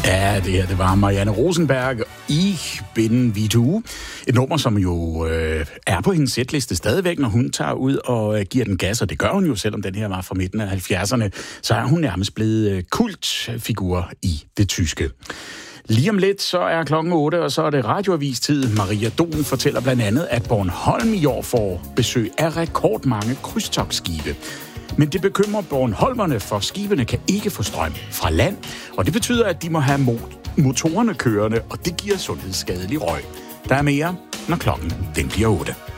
Ja, det var Marianne Rosenberg, Ich bin wie du. Et nummer, som jo er på hendes setliste stadigvæk, når hun tager ud og giver den gas, og det gør hun jo, selvom den her var fra midten af 70'erne, så er hun nærmest blevet kultfigur i det tyske. Lige om lidt, så er klokken 8, og så er det radioavistid. Maria Don fortæller blandt andet, at Bornholm i år får besøg af rekordmange krydstogtskibe. Men det bekymrer Bornholmerne, for skibene kan ikke få strøm fra land, og det betyder, at de må have motorerne kørende, og det giver sundhedsskadelig røg. Der er mere, når klokken den bliver 8.